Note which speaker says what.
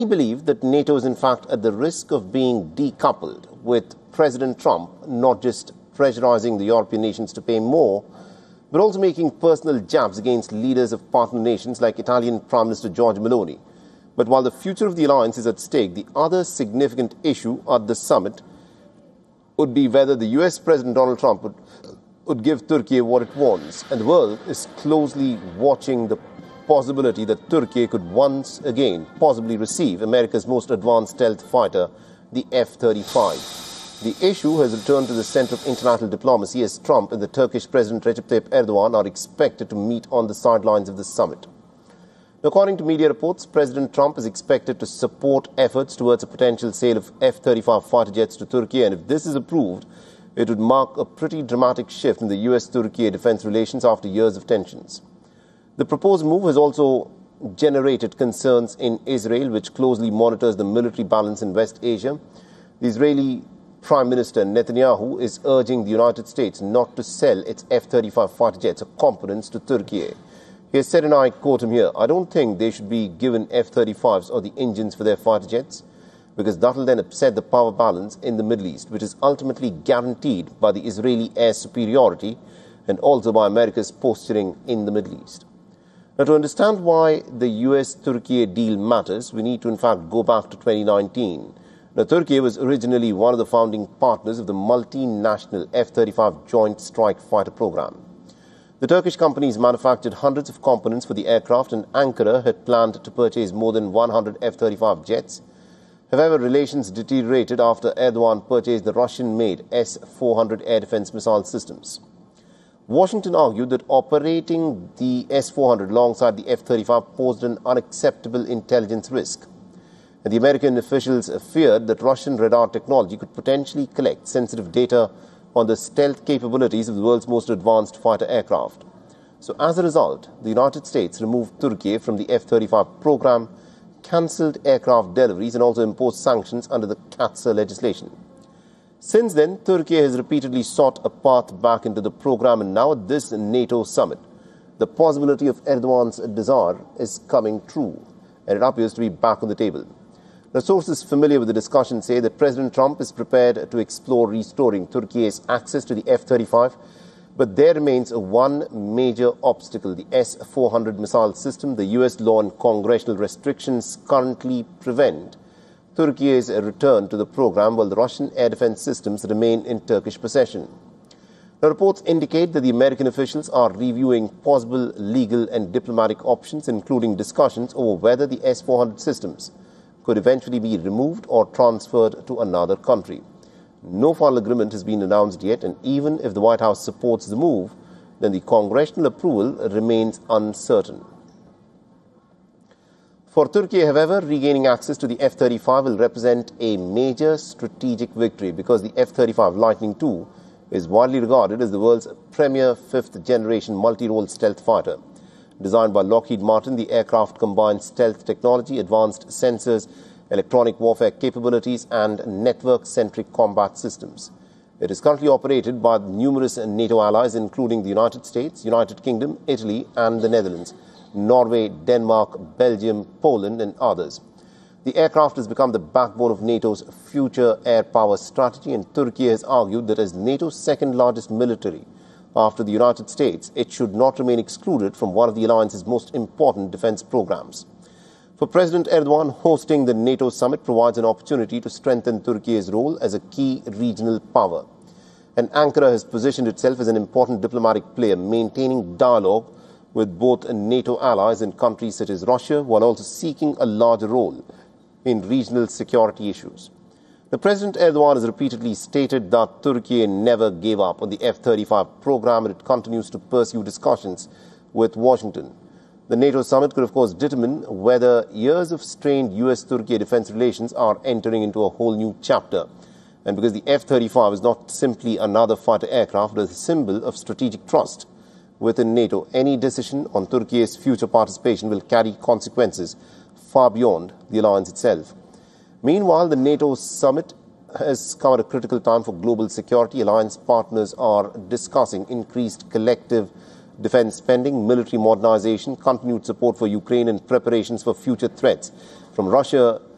Speaker 1: I believe that NATO is in fact at the risk of being decoupled, with President Trump not just pressurizing the European nations to pay more, but also making personal jabs against leaders of partner nations like Italian Prime Minister Giorgia Meloni. But while the future of the alliance is at stake, the other significant issue at the summit would be whether the US President Donald Trump would give Turkey what it wants. And the world is closely watching the possibility that Turkey could once again possibly receive America's most advanced stealth fighter, the F-35. The issue has returned to the center of international diplomacy as Trump and the Turkish President Recep Tayyip Erdogan are expected to meet on the sidelines of the summit. According to media reports, President Trump is expected to support efforts towards a potential sale of F-35 fighter jets to Turkey, and if this is approved, it would mark a pretty dramatic shift in the US-Turkey defense relations after years of tensions. The proposed move has also generated concerns in Israel, which closely monitors the military balance in West Asia. The Israeli Prime Minister Netanyahu is urging the United States not to sell its F-35 fighter jets or components to Turkey. He has said, and I quote him here, "I don't think they should be given F-35s or the engines for their fighter jets, because that will then upset the power balance in the Middle East, which is ultimately guaranteed by the Israeli air superiority and also by America's posturing in the Middle East." Now, to understand why the US-Turkey deal matters, we need to in fact go back to 2019. Now, Turkey was originally one of the founding partners of the multinational F-35 Joint Strike Fighter program. The Turkish companies manufactured hundreds of components for the aircraft, and Ankara had planned to purchase more than 100 F-35 jets. However, relations deteriorated after Erdogan purchased the Russian-made S-400 air defense missile systems. Washington argued that operating the S-400 alongside the F-35 posed an unacceptable intelligence risk. And the American officials feared that Russian radar technology could potentially collect sensitive data on the stealth capabilities of the world's most advanced fighter aircraft. So as a result, the United States removed Turkey from the F-35 program, cancelled aircraft deliveries, and also imposed sanctions under the CAATSA legislation. Since then, Turkey has repeatedly sought a path back into the program, and now at this NATO summit, the possibility of Erdogan's desire is coming true, and it appears to be back on the table. Now, sources familiar with the discussion say that President Trump is prepared to explore restoring Turkey's access to the F-35, but there remains one major obstacle: the S-400 missile system. The US law and congressional restrictions currently prevent Turkey's return to the program, while the Russian air defense systems remain in Turkish possession. Now, reports indicate that the American officials are reviewing possible legal and diplomatic options, including discussions over whether the S-400 systems could eventually be removed or transferred to another country. No final agreement has been announced yet, and even if the White House supports the move, then the congressional approval remains uncertain. For Turkey, however, regaining access to the F-35 will represent a major strategic victory, because the F-35 Lightning II is widely regarded as the world's premier fifth-generation multi-role stealth fighter. Designed by Lockheed Martin, the aircraft combines stealth technology, advanced sensors, electronic warfare capabilities, and network-centric combat systems. It is currently operated by numerous NATO allies, including the United States, United Kingdom, Italy, and the Netherlands, Norway, Denmark, Belgium, Poland, and others. The aircraft has become the backbone of NATO's future air power strategy, and Turkey has argued that as NATO's second-largest military after the United States, it should not remain excluded from one of the alliance's most important defense programs. For President Erdogan, hosting the NATO summit provides an opportunity to strengthen Turkey's role as a key regional power. And Ankara has positioned itself as an important diplomatic player, maintaining dialogue with both NATO allies and countries such as Russia, while also seeking a larger role in regional security issues. The President Erdogan has repeatedly stated that Turkey never gave up on the F-35 program, and it continues to pursue discussions with Washington. The NATO summit could, of course, determine whether years of strained US-Turkey defense relations are entering into a whole new chapter. And because the F-35 is not simply another fighter aircraft, it is a symbol of strategic trust within NATO, any decision on Turkey's future participation will carry consequences far beyond the alliance itself. Meanwhile, the NATO summit has come at a critical time for global security. Alliance partners are discussing increased collective defense spending, military modernization, continued support for Ukraine, and preparations for future threats from Russia